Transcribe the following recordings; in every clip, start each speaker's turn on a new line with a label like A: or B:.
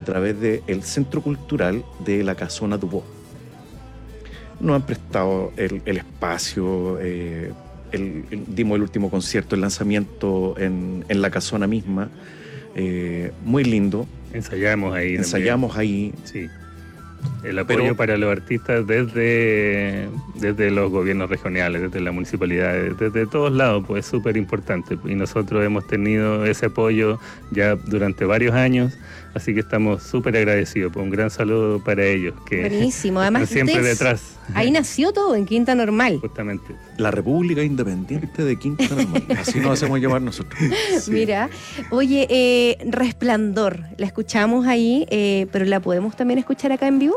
A: través del Centro Cultural de la Casona Dubó. Nos han prestado el espacio, dimos el último concierto, el lanzamiento en la casona misma, muy lindo.
B: Ensayamos ahí. Sí. El apoyo para los artistas desde los gobiernos regionales, desde las municipalidades, desde todos lados, pues es súper importante. Y nosotros hemos tenido ese apoyo ya durante varios años, así que estamos súper agradecidos. Pues un gran saludo para ellos, que
C: buenísimo. Además,
B: están siempre detrás.
C: Ahí nació todo, en Quinta Normal.
B: Justamente.
A: La República Independiente de Quinta Normal. Así nos hacemos llamar nosotros.
C: Sí. Mira, oye, Resplandor, la escuchamos ahí, pero ¿la podemos también escuchar acá en vivo?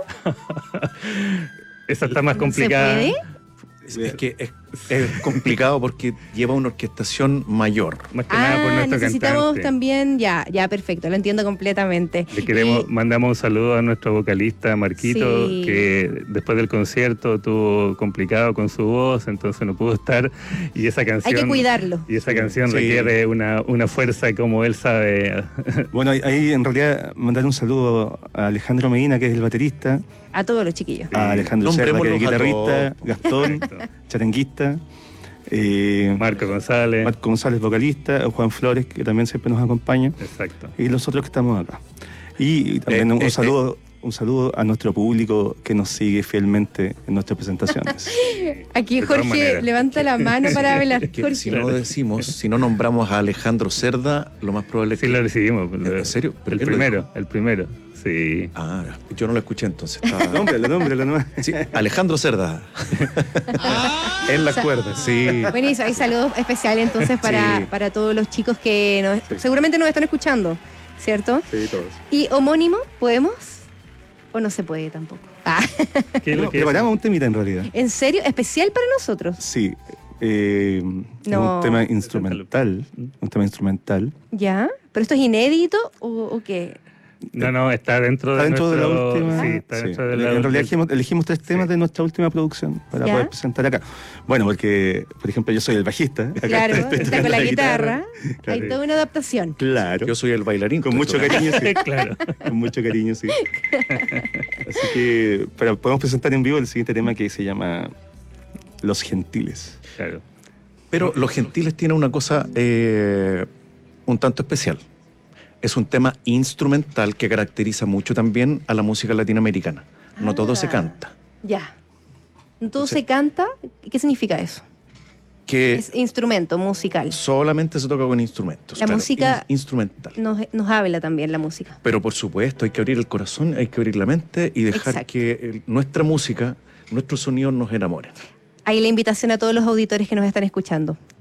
B: Esa está más complicada.
C: ¿Se puede?
A: Es que es complicado porque lleva una orquestación mayor.
B: Más que nada por nuestro
C: necesitamos
B: cantante.
C: También, ya, perfecto, lo entiendo completamente.
B: Mandamos un saludo a nuestro vocalista Marquito,
C: Sí.
B: que después del concierto tuvo complicado con su voz, entonces no pudo estar, y esa canción...
C: Hay que cuidarlo.
B: Y esa canción
A: Sí.
B: requiere una fuerza como él sabe.
D: Bueno, ahí en realidad mandar un saludo a Alejandro Medina, que es el baterista,
C: A todos los chiquillos.
D: a Alejandro Cerda, que es el
A: Nombrémoslos a
D: guitarrista, Gastón, charanguista,
B: Marco González.
D: Marco González, vocalista, Juan Flores, que también siempre nos acompaña,
B: Exacto.
D: y los otros que estamos acá. Y también un saludo a nuestro público que nos sigue fielmente en nuestras presentaciones.
C: Aquí
B: De todas
C: Jorge
B: maneras.
C: levanta la mano para hablar.
A: Es que
C: Jorge.
A: si no nombramos a Alejandro Cerda, lo más probable es
B: Sí,
A: que...
B: lo recibimos.
A: ¿En serio? ¿Pero
B: El
A: quién lo
B: primero. Sí.
A: Ah, yo no lo escuché entonces. Estaba...
D: Nómbralo nomás.
A: Sí, Alejandro Cerda. En las cuerdas, sí.
C: Bueno, y hay saludos especiales entonces para todos los chicos que seguramente nos están escuchando, ¿cierto?
D: Sí, todos.
C: ¿Y homónimo, podemos? ¿O no se puede tampoco?
B: ¿Qué es lo que es?
D: Preparamos un temita en realidad.
C: ¿En serio? ¿Especial para nosotros?
D: Sí.
C: No.
D: Un tema instrumental.
C: ¿Ya? ¿Pero esto es inédito o qué?
B: No, está dentro de
D: de la última.
B: Sí, está dentro de
D: En
B: la
D: realidad elegimos 3 temas de nuestra última producción para
C: ¿Ya?
D: poder presentar acá. Bueno, porque, por ejemplo, yo soy el bajista. Acá
C: Claro,
D: estoy
C: está
D: tocando
C: con la guitarra.
D: Claro.
C: Hay toda una adaptación.
D: Claro.
A: Yo soy el bailarín.
D: Con mucho cariño, sí.
B: Claro.
D: Con mucho cariño, sí. Así que podemos presentar en vivo el siguiente tema, que se llama Los Gentiles.
B: Claro.
A: Pero Los Gentiles tiene una cosa un tanto especial. Es un tema instrumental que caracteriza mucho también a la música latinoamericana. No todo se canta.
C: Ya. ¿No todo se canta? ¿Qué significa eso?
A: Que
C: Es instrumento musical.
A: solamente se toca con instrumentos.
C: La música-
A: instrumental.
C: Nos habla también la música.
A: Pero por supuesto, hay que abrir el corazón, hay que abrir la mente y dejar
C: Exacto.
A: que nuestra música, nuestros sonidos nos enamoren.
C: Ahí la invitación a todos los auditores que nos están escuchando.